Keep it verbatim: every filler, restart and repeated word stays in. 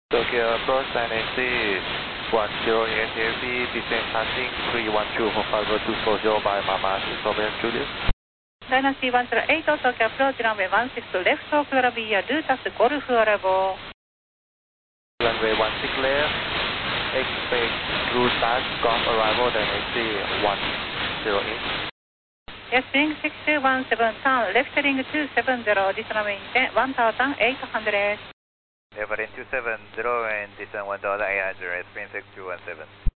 Tokyo approach N A C one zero eight A V, descent passing three one two for five two four zero by Mama Soviet Julius. Dynasty one zero eight, Tokyo approach runway one six to left, Oklahoma via Lutas Golf arrival. Runway one six left, expect through start, golf arrival, Dynasty one zero eight. Yes, ring six two one seven, turn left ring two seven zero, this runway one thousand eight hundred. Left ring two seven zero and descend one thousand eight hundred, spin six two one seven.